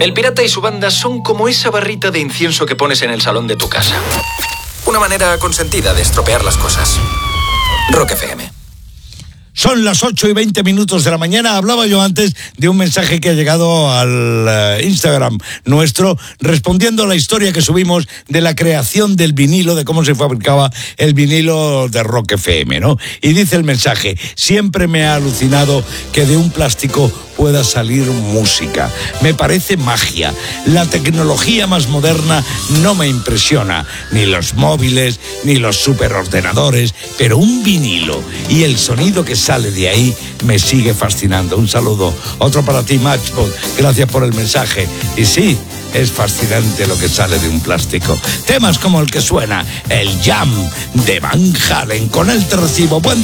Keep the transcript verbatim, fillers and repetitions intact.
El pirata y su banda son como esa barrita de incienso que pones en el salón de tu casa. Una manera consentida de estropear las cosas. Rock F M. Son las ocho y veinte minutos de la mañana. Hablaba yo antes de un mensaje que ha llegado al uh, Instagram nuestro, respondiendo a la historia que subimos de la creación del vinilo, de cómo se fabricaba el vinilo de Rock F M, ¿no? Y dice el mensaje: siempre me ha alucinado que de un plástico pueda salir música. Me parece magia. La tecnología más moderna no me impresiona, ni los móviles, ni los superordenadores, pero un vinilo y el sonido que sale de ahí me sigue fascinando. Un saludo. Otro para ti, Matchbox. Gracias por el mensaje. Y sí, es fascinante lo que sale de un plástico. Temas como el que suena, el Jam de Van Halen. Con él te recibo. Buen día.